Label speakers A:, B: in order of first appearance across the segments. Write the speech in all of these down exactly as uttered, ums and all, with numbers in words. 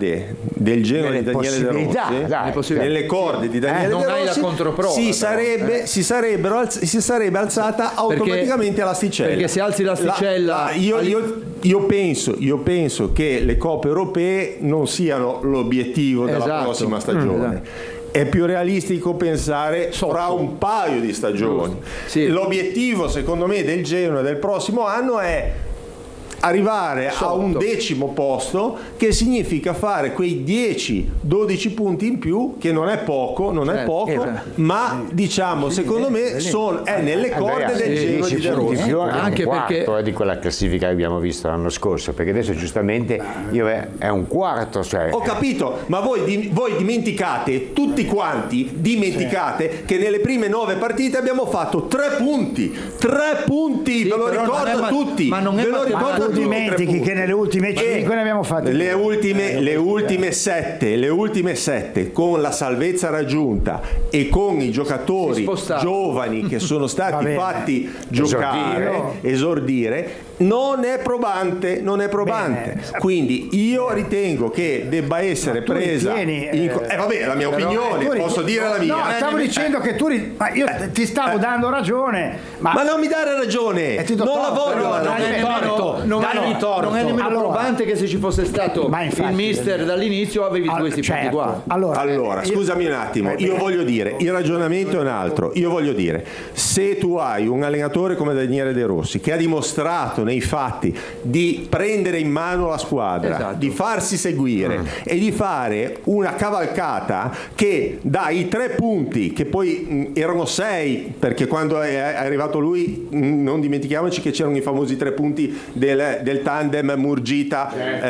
A: corde del Genoa di Daniele De Rossi, dai, nelle corde di Daniele
B: eh,
A: De
B: non
A: Rossi,
B: hai la controprova,
A: si, sarebbe,
B: eh.
A: si, sarebbero alz- si sarebbe alzata automaticamente
B: perché,
A: l'asticella.
B: Perché se alzi l'asticella,
A: la, la, io, io, io, penso, io penso che le coppe europee non siano l'obiettivo della
B: esatto.
A: prossima stagione. Mm, esatto. È più realistico pensare fra un paio di stagioni. Sì. L'obiettivo, secondo me, del Genoa del prossimo anno è arrivare Sotto. a un decimo posto, che significa fare quei dieci dodici punti in più, che non è poco, non certo. è poco, eh, ma diciamo secondo me son, è nelle corde eh, del Genoa di De Rossi.
C: Più,
B: anche
C: un
B: perché
C: quarto di quella classifica che abbiamo visto l'anno scorso, perché adesso giustamente io è, è un quarto, cioè...
A: Ho capito, ma voi, di, voi dimenticate, tutti quanti dimenticate sì. che nelle prime nove partite abbiamo fatto tre punti, tre punti, sì, ve lo ricordo a tutti,
B: ma non è
A: ve lo ricordo
D: dimentichi che nelle ultime cinque ne abbiamo fatte
A: le ultime, le ultime sette le ultime sette con la salvezza raggiunta e con i giocatori giovani che sono stati fatti giocare, esordire, esordire non è probante, non è probante. Bene. Quindi io ritengo che debba essere presa
D: ritieni,
A: in, eh, vabbè, la mia però, opinione, eh, posso dire la mia.
D: No, stavo eh, dicendo eh, che tu ma io eh, ti stavo eh, dando ragione, ma,
A: ma non mi dare ragione,
D: eh,
A: non la voglio,
B: non, non è torto, non, è, torto. non è nemmeno allora, probante che se ci fosse stato infatti, il mister dall'inizio avevi allora, questi certo. punti qua.
D: Allora,
A: allora io, scusami un attimo, io voglio dire, il ragionamento è un altro. Io voglio dire, se tu hai un allenatore come Daniele De Rossi che ha dimostrato nei fatti di prendere in mano la squadra, esatto. di farsi seguire mm. e di fare una cavalcata che dà i tre punti, che poi mh, erano sei, perché quando è arrivato lui mh, non dimentichiamoci che c'erano i famosi tre punti del, del tandem Murgita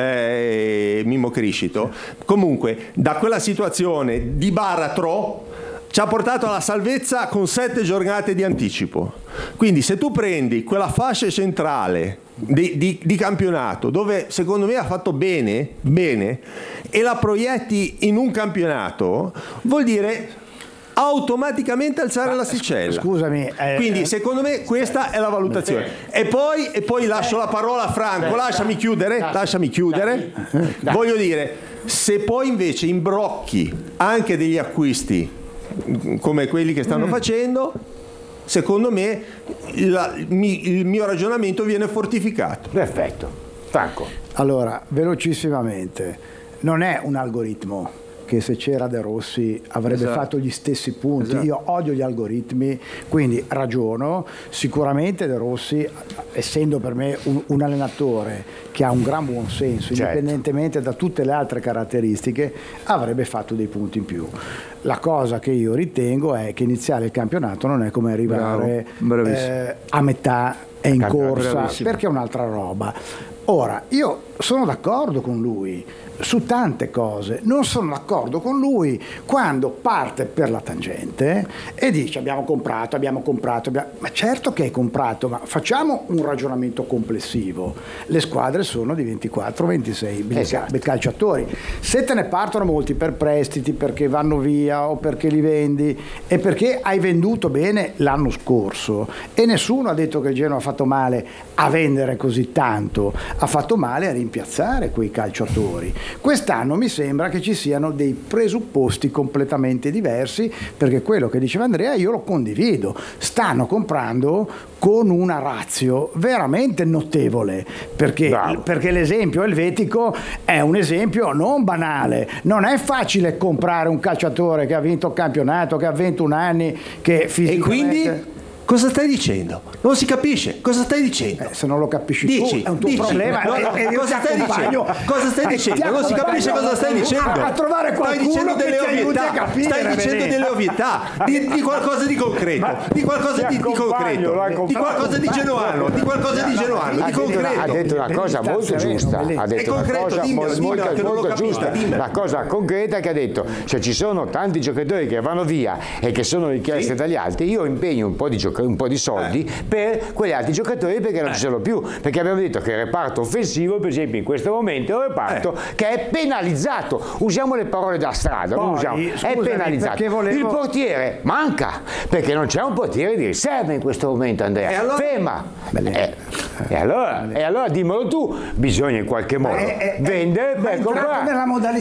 A: eh, Mimmo Criscito. Comunque da quella situazione di baratro ci ha portato alla salvezza con sette giornate di anticipo. Quindi se tu prendi quella fascia centrale di, di, di campionato dove secondo me ha fatto bene, bene e la proietti in un campionato, vuol dire automaticamente alzare ma, l'asticella.
D: Scusami. Eh,
A: Quindi secondo me questa è la valutazione. E poi, e poi lascio la parola a Franco, lasciami chiudere, lasciami chiudere. Voglio dire, se poi invece imbrocchi anche degli acquisti come quelli che stanno mm. facendo, secondo me la, mi, il mio ragionamento viene fortificato.
C: Perfetto. Franco.
D: Allora, velocissimamente, non è un algoritmo che se c'era De Rossi avrebbe esatto. fatto gli stessi punti. Esatto. Io odio gli algoritmi, quindi ragiono. Sicuramente De Rossi, essendo per me un, un allenatore che ha un gran buon senso, certo. indipendentemente da tutte le altre caratteristiche, avrebbe fatto dei punti in più. La cosa che io ritengo è che iniziare il campionato non è come arrivare Bravo. Eh, a metà e in corsa, bravissimo. Perché è un'altra roba. Ora, io sono d'accordo con lui su tante cose, non sono d'accordo con lui quando parte per la tangente e dice abbiamo comprato, abbiamo comprato, abbiamo... ma certo che hai comprato, ma facciamo un ragionamento complessivo. Le squadre sono di ventiquattro ventisei esatto. calciatori, se te ne partono molti per prestiti, perché vanno via o perché li vendi e perché hai venduto bene l'anno scorso, e nessuno ha detto che il Genoa ha fatto male a vendere così tanto, ha fatto male a rimpiazzare quei calciatori. Quest'anno mi sembra che ci siano dei presupposti completamente diversi, perché quello che diceva Andrea io lo condivido, stanno comprando con una ratio veramente notevole, perché, perché l'esempio elvetico è un esempio non banale. Non è facile comprare un calciatore che ha vinto il campionato, che ha ventuno anni, che fisicamente...
A: E quindi cosa stai dicendo? Non si capisce. Cosa stai dicendo?
D: Eh, se non lo capisci
A: dici,
D: tu, è un tuo
A: dici,
D: problema.
A: no,
D: e, e
A: cosa stai dicendo? Cosa stai dicendo? Non si capisce cosa stai dicendo.
D: A, a trovare qualcuno
A: stai dicendo
D: che
A: delle
D: ti aiuti
A: ovvietà.
D: a capire.
A: Stai dicendo delle ovvietà. Di, di qualcosa di concreto. Ma di qualcosa di, di concreto. Di qualcosa di genuano. Di qualcosa di genuano. Di concreto.
C: Ha detto una cosa molto giusta. Ha detto una cosa molto giusta. La cosa concreta che ha detto: se ci sono tanti giocatori che vanno via e che sono richiesti dagli altri, io impegno un po' di un po' di soldi per quegli altri giocatori perché non eh. ci sono più, perché abbiamo detto che il reparto offensivo, per esempio, in questo momento è un reparto eh. che è penalizzato. Usiamo le parole da strada. Poi, non usiamo. Scusami, è penalizzato. Volevo... Il portiere manca perché non c'è un portiere di riserva in questo momento, Andrea. E allora... Ferma. Eh, e, allora, e allora dimmelo tu, bisogna in qualche modo eh, eh, vendere per comprare.
D: Nella modalità